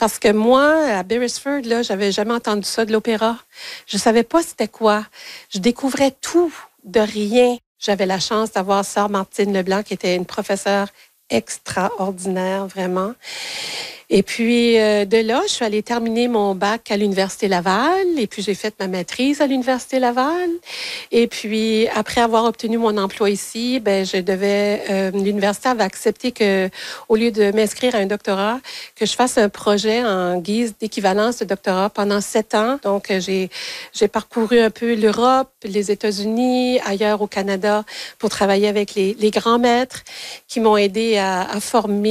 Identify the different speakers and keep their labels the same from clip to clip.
Speaker 1: Parce que moi, à Beresford, là, j'avais jamais entendu ça de l'opéra. Je savais pas c'était quoi. Je découvrais tout de rien. J'avais la chance d'avoir sœur Martine Leblanc, qui était une professeure extraordinaire, vraiment. Et puis, de là, je suis allée terminer mon bac à l'Université Laval. Et puis, j'ai fait ma maîtrise à l'Université Laval. Et puis, après avoir obtenu mon emploi ici, l'université avait accepté que, au lieu de m'inscrire à un doctorat, que je fasse un projet en guise d'équivalence de doctorat pendant 7 ans. Donc, j'ai parcouru un peu l'Europe, les États-Unis, ailleurs au Canada, pour travailler avec les grands maîtres qui m'ont aidé à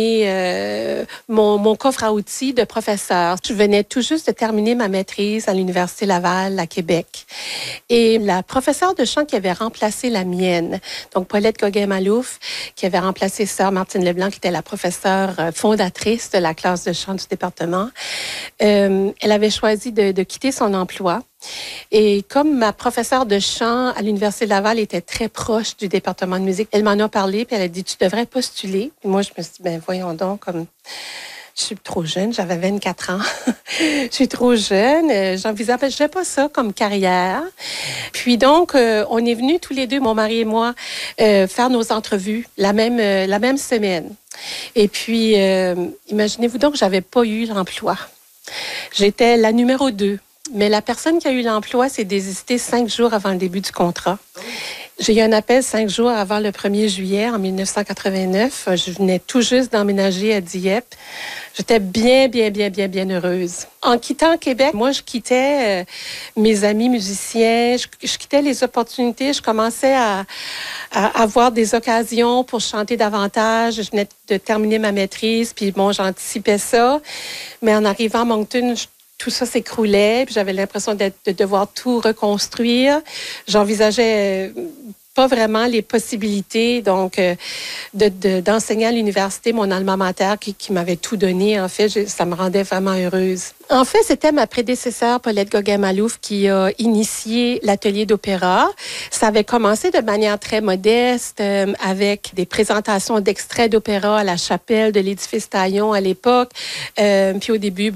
Speaker 1: former mon coffre à outils de professeur. Je venais tout juste de terminer ma maîtrise à l'Université Laval à Québec. Et la professeure de chant qui avait remplacé la mienne, donc Paulette Gauguin-Malouf, qui avait remplacé sœur Martine Leblanc, qui était la professeure fondatrice de la classe de chant du département, elle avait choisi de quitter son emploi. Et comme ma professeure de chant à l'Université Laval était très proche du département de musique, elle m'en a parlé, puis elle a dit, tu devrais postuler. Puis moi, je me suis dit, voyons donc, comme... Je suis trop jeune, j'avais 24 ans. Je suis trop jeune, j'envisageais pas ça comme carrière. Puis donc, on est venus tous les deux, mon mari et moi, faire nos entrevues la même semaine. Et puis, imaginez-vous donc, j'avais pas eu l'emploi. J'étais la numéro 2. Mais la personne qui a eu l'emploi s'est désistée 5 jours avant le début du contrat. J'ai eu un appel 5 jours avant le 1er juillet en 1989. Je venais tout juste d'emménager à Dieppe. J'étais bien heureuse. En quittant Québec, moi, je quittais mes amis musiciens, je quittais les opportunités. Je commençais à avoir des occasions pour chanter davantage. Je venais de terminer ma maîtrise, puis bon, j'anticipais ça. Mais en arrivant à Moncton, tout ça s'écroulait, puis j'avais l'impression de devoir tout reconstruire. J'envisageais pas vraiment les possibilités donc d'enseigner à l'université, mon alma mater qui m'avait tout donné. En fait, ça me rendait vraiment heureuse. En fait, c'était ma prédécesseure, Paulette Gauguin-Malouf, qui a initié l'atelier d'opéra. Ça avait commencé de manière très modeste, avec des présentations d'extraits d'opéra à la chapelle de l'édifice Taillon à l'époque. Puis au début,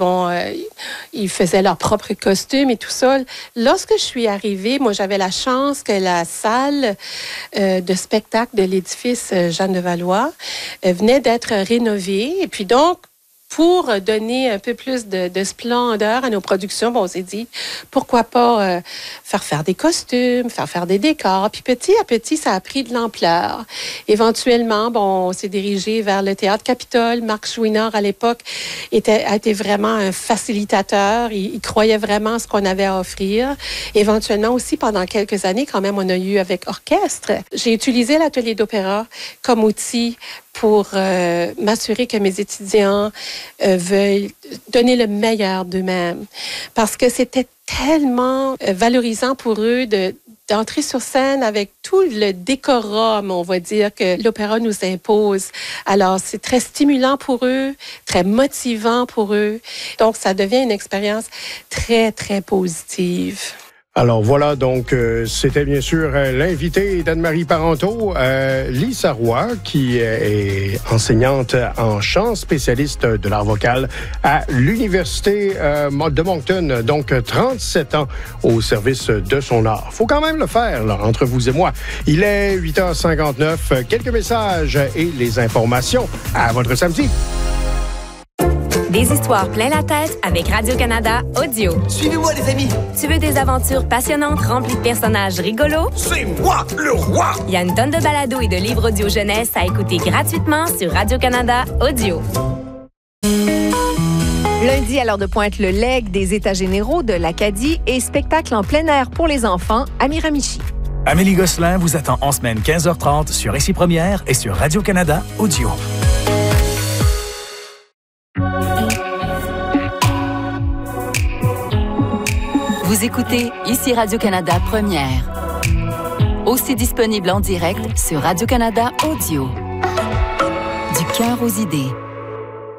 Speaker 1: ils faisaient leurs propres costumes et tout ça. Lorsque je suis arrivée, moi, j'avais la chance que la salle de spectacle de l'édifice Jeanne de Valois venait d'être rénovée. Et puis donc, pour donner un peu plus de splendeur à nos productions, on s'est dit, pourquoi pas faire des costumes, faire des décors. Puis petit à petit, ça a pris de l'ampleur. Éventuellement, on s'est dirigé vers le Théâtre Capitole. Marc Chouinard, à l'époque, a été vraiment un facilitateur. Il croyait vraiment à ce qu'on avait à offrir. Éventuellement aussi, pendant quelques années, quand même, on a eu avec orchestre. J'ai utilisé l'atelier d'opéra comme outil pour m'assurer que mes étudiants veuillent donner le meilleur d'eux-mêmes. Parce que c'était tellement valorisant pour eux d'entrer sur scène avec tout le décorum, on va dire, que l'opéra nous impose. Alors, c'est très stimulant pour eux, très motivant pour eux. Donc, ça devient une expérience très, très positive.
Speaker 2: Alors voilà, donc c'était bien sûr l'invité d'Anne-Marie Parenteau, Lisa Roy, qui est enseignante en chant, spécialiste de l'art vocal à l'Université de Moncton, donc 37 ans au service de son art. Faut quand même le faire, là, entre vous et moi. Il est 8h59, quelques messages et les informations à votre samedi.
Speaker 3: Des histoires plein la tête avec Radio-Canada Audio.
Speaker 4: Suivez-moi, les amis!
Speaker 3: Tu veux des aventures passionnantes remplies de personnages rigolos?
Speaker 4: C'est moi, le roi!
Speaker 3: Il y a une tonne de balados et de livres audio jeunesse à écouter gratuitement sur Radio-Canada Audio.
Speaker 5: Lundi, à l'heure de pointe, le legs des États généraux de l'Acadie et spectacle en plein air pour les enfants à Miramichi.
Speaker 6: Amélie Gosselin vous attend en semaine 15h30 sur Ici Première et sur Radio-Canada Audio.
Speaker 7: Vous écoutez Ici Radio-Canada Première. Aussi disponible en direct sur Radio-Canada Audio. Du cœur aux idées.